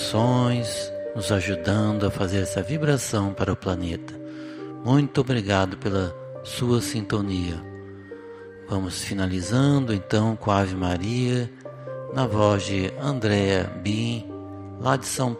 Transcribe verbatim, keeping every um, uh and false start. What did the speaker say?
vibrações, nos ajudando a fazer essa vibração para o planeta. Muito obrigado pela sua sintonia. Vamos finalizando então com a Ave Maria, na voz de Andréa Bim, lá de São